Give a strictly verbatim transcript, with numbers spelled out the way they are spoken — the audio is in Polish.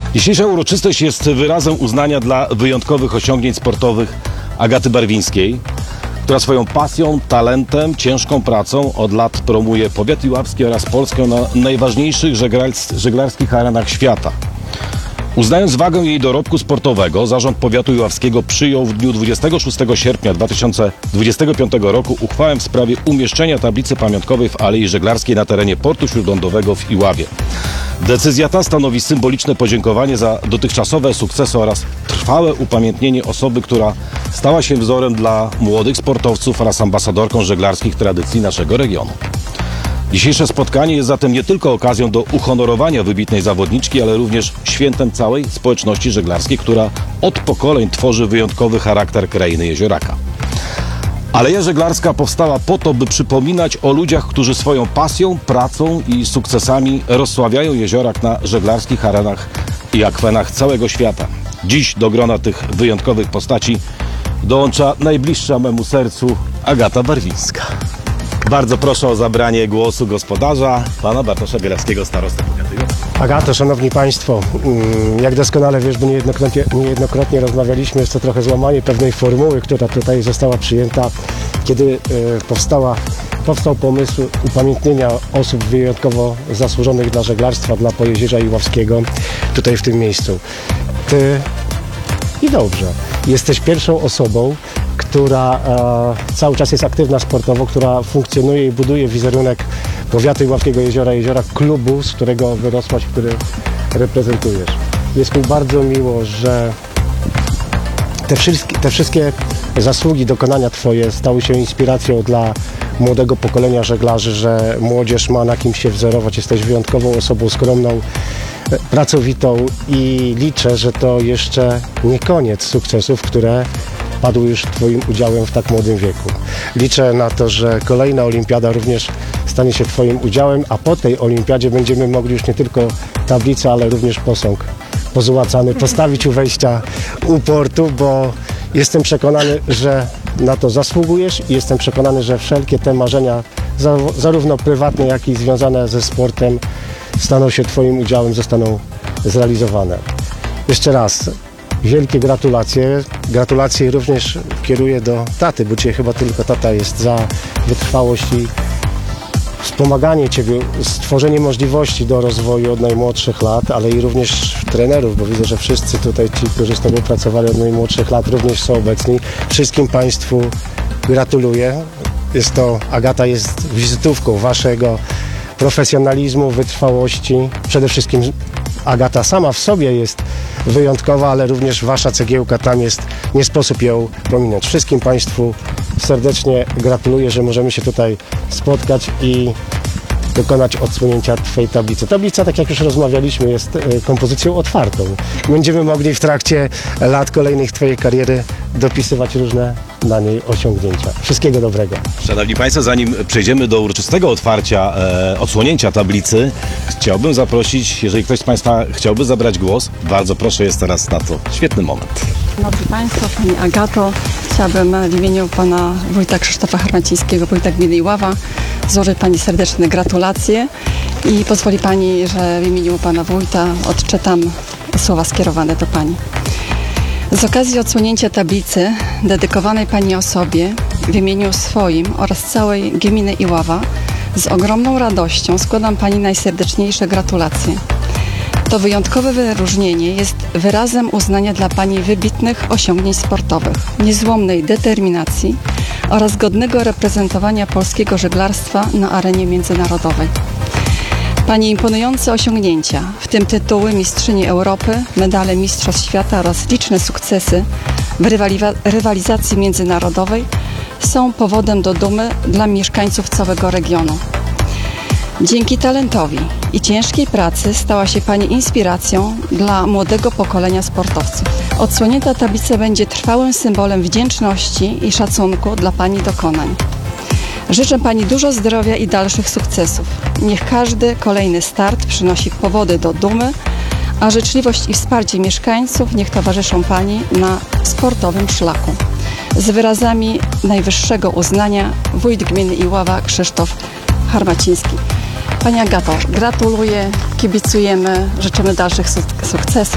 Dzisiejsza uroczystość jest wyrazem uznania dla wyjątkowych osiągnięć sportowych Agaty Barwińskiej, która swoją pasją, talentem, ciężką pracą od lat promuje powiat iławski oraz Polskę na najważniejszych żeglarskich arenach świata. Uznając wagę jej dorobku sportowego, Zarząd Powiatu Iławskiego przyjął w dniu dwudziestego szóstego sierpnia dwa tysiące dwudziestego piątego roku uchwałę w sprawie umieszczenia tablicy pamiątkowej w Alei Żeglarskiej na terenie Portu Śródlądowego w Iławie. Decyzja ta stanowi symboliczne podziękowanie za dotychczasowe sukcesy oraz trwałe upamiętnienie osoby, która stała się wzorem dla młodych sportowców oraz ambasadorką żeglarskich tradycji naszego regionu. Dzisiejsze spotkanie jest zatem nie tylko okazją do uhonorowania wybitnej zawodniczki, ale również świętem całej społeczności żeglarskiej, która od pokoleń tworzy wyjątkowy charakter krainy Jezioraka. Aleja Żeglarska powstała po to, by przypominać o ludziach, którzy swoją pasją, pracą i sukcesami rozsławiają Jeziorak na żeglarskich arenach i akwenach całego świata. Dziś do grona tych wyjątkowych postaci dołącza najbliższa memu sercu Agata Barwińska. Bardzo proszę o zabranie głosu gospodarza, pana Bartosza Bielawskiego, starostę powiatu iławskiego. Agato, szanowni państwo, jak doskonale wiesz, bo niejednokrotnie, niejednokrotnie rozmawialiśmy, jest to trochę złamanie pewnej formuły, która tutaj została przyjęta, kiedy powstała, powstał pomysł upamiętnienia osób wyjątkowo zasłużonych dla żeglarstwa, dla Pojezierza Iławskiego, tutaj w tym miejscu. Ty i dobrze, jesteś pierwszą osobą, która e, cały czas jest aktywna sportowo, która funkcjonuje i buduje wizerunek powiatu Iławskiego Jeziora, Jeziora klubu, z którego wyrosłaś, który reprezentujesz. Jest mi bardzo miło, że te wszystkie, te wszystkie zasługi, dokonania twoje stały się inspiracją dla młodego pokolenia żeglarzy, że młodzież ma na kim się wzorować. Jesteś wyjątkową osobą, skromną, pracowitą i liczę, że to jeszcze nie koniec sukcesów, które padły już twoim udziałem w tak młodym wieku. Liczę na to, że kolejna olimpiada również stanie się twoim udziałem, a po tej olimpiadzie będziemy mogli już nie tylko tablicę, ale również posąg pozłacany postawić u wejścia u portu, bo jestem przekonany, że na to zasługujesz i jestem przekonany, że wszelkie te marzenia, zarówno prywatne, jak i związane ze sportem, staną się twoim udziałem, zostaną zrealizowane. Jeszcze raz wielkie gratulacje. Gratulacje również kieruję do taty, bo dzisiaj chyba tylko tata jest za wytrwałość i wspomaganie ciebie, stworzenie możliwości do rozwoju od najmłodszych lat, ale i również trenerów, bo widzę, że wszyscy tutaj ci, którzy z tobą pracowali od najmłodszych lat, również są obecni. Wszystkim państwu gratuluję. Jest to, Agata jest wizytówką waszego profesjonalizmu, wytrwałości. Przede wszystkim Agata sama w sobie jest wyjątkowa, ale również wasza cegiełka tam jest, nie sposób ją pominąć. Wszystkim państwu serdecznie gratuluję, że możemy się tutaj spotkać i dokonać odsłonięcia twojej tablicy. Tablica, tak jak już rozmawialiśmy, jest kompozycją otwartą. Będziemy mogli w trakcie lat kolejnych twojej kariery dopisywać różne na niej osiągnięcia. Wszystkiego dobrego. Szanowni Państwo, zanim przejdziemy do uroczystego otwarcia, e, odsłonięcia tablicy, chciałbym zaprosić, jeżeli ktoś z Państwa chciałby zabrać głos, bardzo proszę, jest teraz na to świetny moment. Szanowni Państwo, Pani Agato, chciałabym w imieniu Pana Wójta Krzysztofa Harmacińskiego, Wójta Gminy Iława, złożyć Pani serdeczne gratulacje i pozwoli Pani, że w imieniu Pana Wójta odczytam słowa skierowane do Pani. Z okazji odsłonięcia tablicy dedykowanej Pani osobie w imieniu swoim oraz całej gminy Iława z ogromną radością składam Pani najserdeczniejsze gratulacje. To wyjątkowe wyróżnienie jest wyrazem uznania dla Pani wybitnych osiągnięć sportowych, niezłomnej determinacji oraz godnego reprezentowania polskiego żeglarstwa na arenie międzynarodowej. Pani imponujące osiągnięcia, w tym tytuły Mistrzyni Europy, medale Mistrzostw Świata oraz liczne sukcesy w rywali- rywalizacji międzynarodowej są powodem do dumy dla mieszkańców całego regionu. Dzięki talentowi i ciężkiej pracy stała się Pani inspiracją dla młodego pokolenia sportowców. Odsłonięta tablica będzie trwałym symbolem wdzięczności i szacunku dla Pani dokonań. Życzę Pani dużo zdrowia i dalszych sukcesów. Niech każdy kolejny start przynosi powody do dumy, a życzliwość i wsparcie mieszkańców niech towarzyszą Pani na sportowym szlaku. Z wyrazami najwyższego uznania wójt gminy Iława Krzysztof Harmaciński. Pani Agato, gratuluję, kibicujemy, życzymy dalszych suk- sukcesów.